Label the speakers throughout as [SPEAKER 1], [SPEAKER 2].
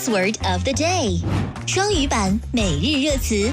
[SPEAKER 1] Buzzword of the day， 双语版每日热词。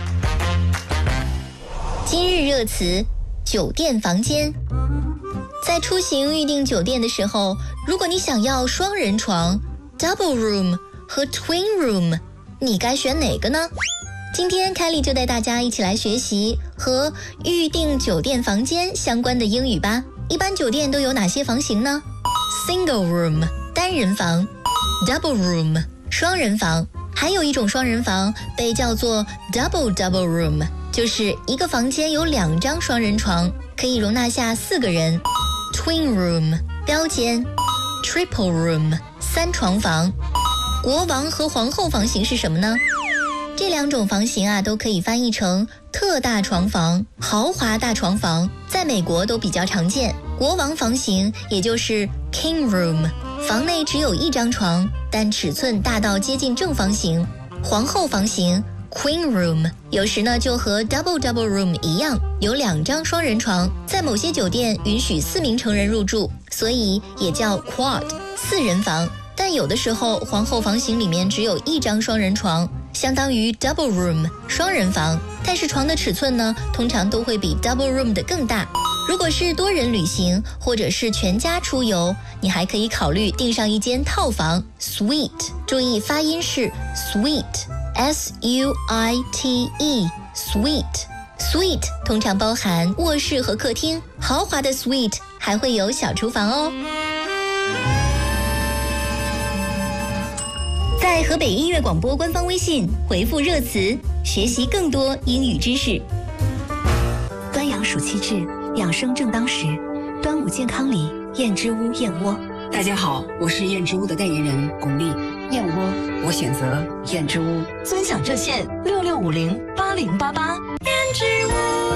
[SPEAKER 1] 今日热词：酒店房间。在出行预订酒店的时候，如果你想要双人床 （double room） 和 twin room， 你该选哪个呢？今天凯莉就带大家一起来学习和预订酒店房间相关的英语吧。一般酒店都有哪些房型呢？ Single room 单人房， Double room 双人房，还有一种双人房被叫做 double room， 就是一个房间有2张双人床，可以容纳下4个人。 Twin room 标间， Triple room 3床房。国王和皇后房型是什么呢？这2种房型啊，都可以翻译成特大床房、豪华大床房，在美国都比较常见。国王房型也就是 King Room， 房内只有1张床，但尺寸大到接近正方形。皇后房型 Queen Room 有时呢就和 Double Room 一样，有2张双人床，在某些酒店允许4名成人入住，所以也叫 Quad 4人房。但有的时候皇后房型里面只有1张双人床，相当于 double room 双人房，但是床的尺寸呢，通常都会比 double room 的更大。如果是多人旅行或者是全家出游，你还可以考虑订上一间套房 suite， 注意发音是 suite S-U-I-T-E suite 通常包含卧室和客厅，豪华的 suite 还会有小厨房哦。在河北音乐广播官方微信回复热词，学习更多英语知识。
[SPEAKER 2] 端阳暑期至，养生正当时。端午健康礼，燕之屋燕窝。
[SPEAKER 3] 大家好，我是燕之屋的代言人巩俐。燕窝，我选择燕之屋。
[SPEAKER 2] 尊享热线66508088。
[SPEAKER 4] 燕之屋。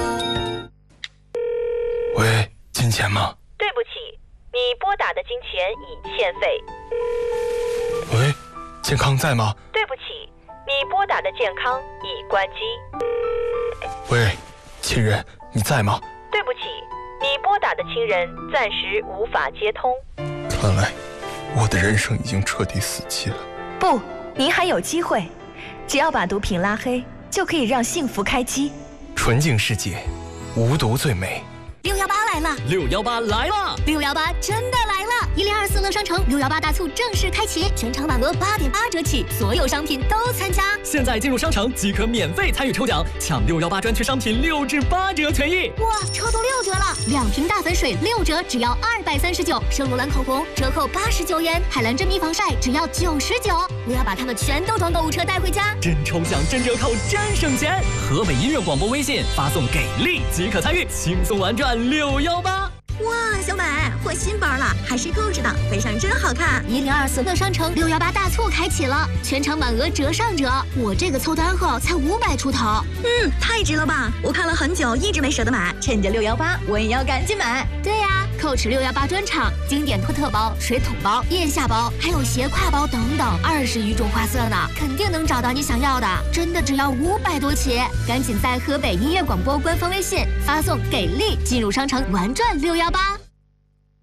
[SPEAKER 5] 喂，金钱吗？
[SPEAKER 4] 对不起，你拨打的金钱已欠费。
[SPEAKER 5] 喂，健康在吗？
[SPEAKER 4] 对不起，你拨打的健康已关机。
[SPEAKER 5] 喂，亲人，你在吗？
[SPEAKER 4] 对不起，你拨打的亲人暂时无法接通。
[SPEAKER 5] 看来我的人生已经彻底死机了。
[SPEAKER 6] 不，您还有机会，只要把毒品拉黑，就可以让幸福开机。
[SPEAKER 5] 纯净世界，无毒最美。
[SPEAKER 1] 618来了
[SPEAKER 7] ，618来了
[SPEAKER 1] ，618真的来了！1024乐商城618大促正式开启，全场满额8.8折起，所有商品都参加。
[SPEAKER 7] 现在进入商城即可免费参与抽奖，抢618专区商品6至8折权益。
[SPEAKER 1] 哇，抽到6折了！2瓶大粉水6折，只要239；圣罗兰口红折扣89元，海蓝珍妮防晒只要99。我要把它们全都装购物车带回家。
[SPEAKER 7] 真抽奖，真折扣，真省钱！河北音乐广播微信发送给力即可参与，轻松玩转618。
[SPEAKER 8] 哇，小美换新包了，还是购置的，背上真好看。
[SPEAKER 1] 1024乐商城618大促开启了，全场满额折上折。我这个凑单后才500出头，
[SPEAKER 8] 太值了吧！我看了很久，一直没舍得买，趁着618，我也要赶紧买。
[SPEAKER 1] 对呀，Coach 618专场，经典托特包、水桶包、腋下包，还有斜挎包等等，20余种花色呢，肯定能找到你想要的。真的只要500多起，赶紧在河北音乐广播官方微信发送给力，进入商城玩转618。